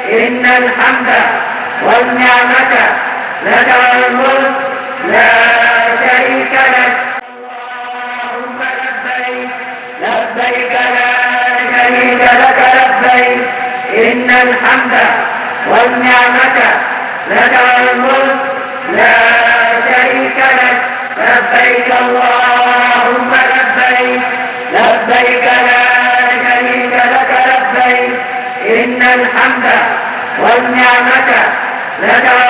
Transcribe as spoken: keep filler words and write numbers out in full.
إن الحمد والنعمة لك والملك لا شريك لك. اللهم لبيك لبيك لا شريك لك لبيك إن الحمد والنعمة لك والملك لا شريك لك. لبيك اللهم لبيك لبيك لا شريك لك لبيك إن الحمد والنعمة لك